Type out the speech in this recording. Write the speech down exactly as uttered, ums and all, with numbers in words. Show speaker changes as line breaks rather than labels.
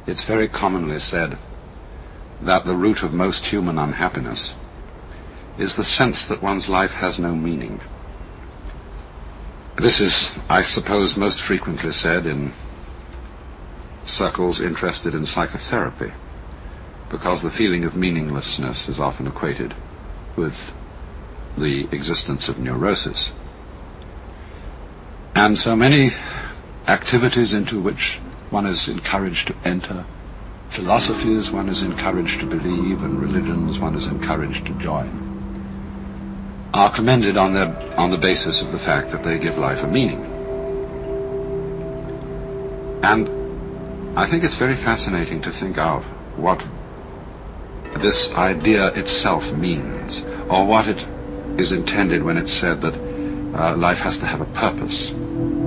It's very commonly said that the root of most human unhappiness is the sense that one's life has no meaning. This is, I suppose, most frequently said in circles interested in psychotherapy, because the feeling of meaninglessness is often equated with the existence of neurosis. And so many activities into which one is encouraged to enter, philosophies one is encouraged to believe, and religions one is encouraged to join, are commended on the, on the basis of the fact that they give life a meaning. And I think it's very fascinating to think out what this idea itself means, or what it is intended when it's said that uh, life has to have a purpose.